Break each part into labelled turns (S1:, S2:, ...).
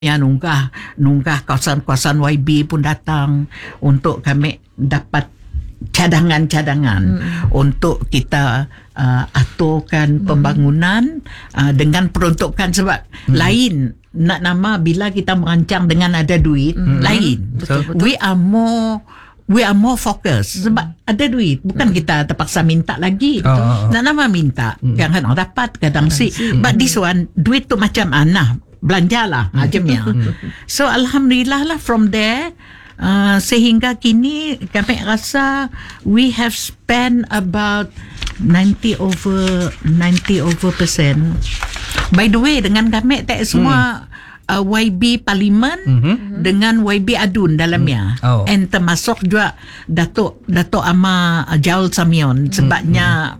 S1: Ya, nunggah kawasan-kawasan YB pun datang untuk kami dapat cadangan-cadangan untuk kita aturkan pembangunan dengan peruntukan, sebab lain nak nama bila kita merancang dengan ada duit lain.
S2: Betul.
S1: We are more focus sebab ada duit, bukan kita terpaksa minta lagi. Nak nama minta kadang dapat kadang si, but this one duit tu macam belanjalah macamnya. So alhamdulillah lah, from there sehingga kini kami rasa we have spent about 90 over percent. By the way, dengan kami tak semua YB Parlimen dengan YB Adun dalamnya, and termasuk juga Datuk Ama Jaul Samion sebabnya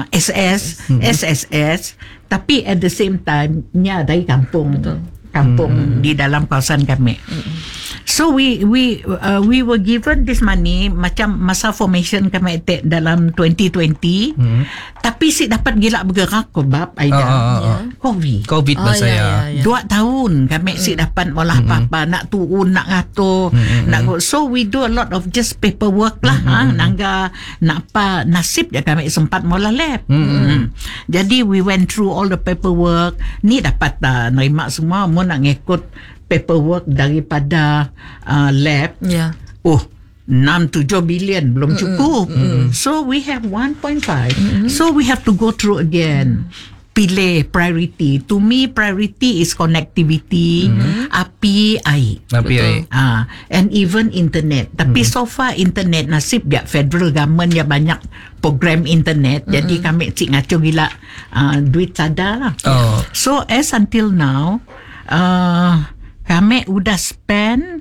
S1: SSS, tapi at the same time nya dari kampung di dalam kawasan kami. So we were given this money macam masa formation kami dalam 2020, tapi si dapat gila bergerak sebab COVID
S2: masa ya.
S1: 2 tahun kami si dapat molah apa-apa, nak turun, nak ngatur, so we do a lot of just paperwork lah. Nangga nak apa nasib je kami sempat molah lab. Jadi we went through all the paperwork, ni dapat nerima semua, mau nak ngikut paperwork daripada lab. 6-7 bilion belum cukup. So we have 1.5. So we have to go through again. Pilih priority. To me, priority is connectivity, api, air. And even internet. Tapi so far internet nasib ya federal government ya banyak program internet. Jadi kami cik ngaco gila duit sadar lah. So as until now, kami udah spend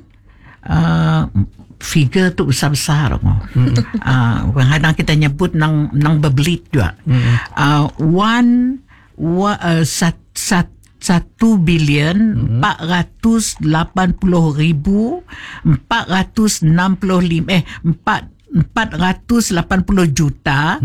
S1: figure tu besar-besar. Kadang kita nyebut nang berbelit juga. 1 bilion 480 juta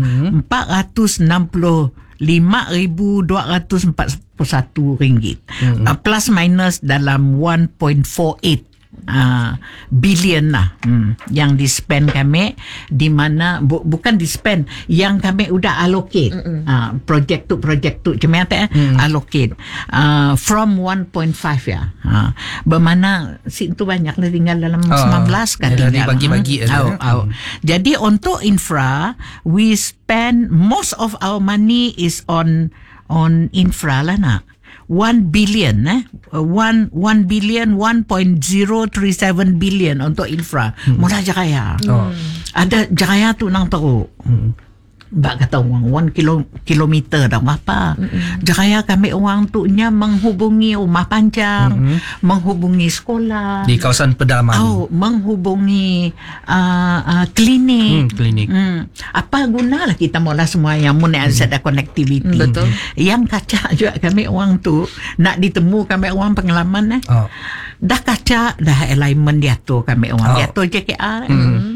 S1: 465,241 ringgit, plus minus dalam 1.48 billion lah yang di-spend kami, di mana bukan di-spend, yang kami udah allocate projek tu macam allocate from 1.5 ya. Bermana situ banyak lah, tinggal dalam 19 kan tinggal
S2: bagi-bagi
S1: Jadi untuk infra we spend most of our money is on infra lah nak. 1 billion 1 billion 1.037 billion untuk infra. Mula Jakaya. Ada Jakaya tu nang teruk. Bak kata orang 1 kilometer dah apa. Jakaya kami orang tu nya menghubungi rumah panjang, menghubungi sekolah
S2: di kawasan pedalaman,
S1: menghubungi klinik. Apa gunalah kita mula semua yang ada connectivity.
S3: Betul.
S1: Yang kaca juga kami orang tu nak ditemu kami orang pengalaman dah kaca dah alignment diatur kami orang diatur JKR.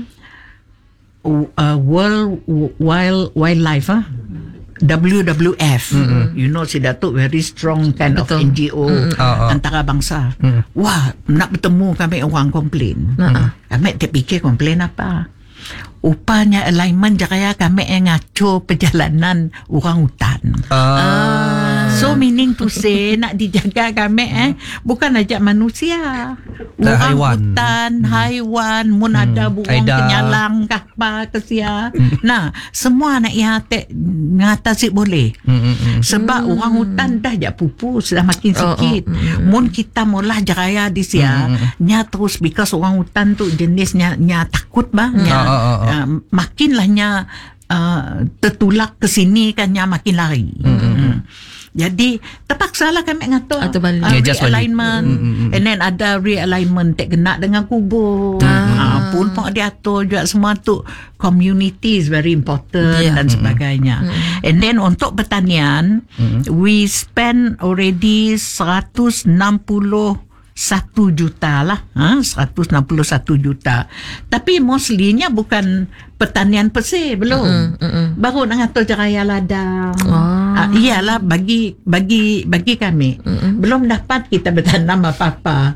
S1: World Wildlife WWF, you know si Datuk very strong kind of NGO antara bangsa. Wah, nak bertemu kami orang komplain. Kami terfikir komplain apa? Upanya alignment Jakaya kami ngaco perjalanan orang hutan. So meaning to say nak dijaga kami bukan aja manusia, orang hutan, haiwan, mun ada burung kenyalang kah apa kesia. Nah, semua nak ngatasi boleh. Sebab orang hutan dah jak pupus, dah makin sikit. Mun kita mula Jakaya di sia, nya terus because orang hutan tu jenisnya nya takut makinlahnya tertulak ke sini kan nya makin lari. Jadi terpaksalah kami ngatur realignment. And then ada realignment tak kena dengan kubur. Pun diatur juga semua tu. Community is very important dan sebagainya. And then untuk pertanian we spend already 160 1 juta lah, 161 juta. Tapi mostly-nya bukan pertanian pesir, belum. Baru nak ngatur jeraya ladang. Iyalah bagi kami. Belum dapat kita bertanam apa-apa.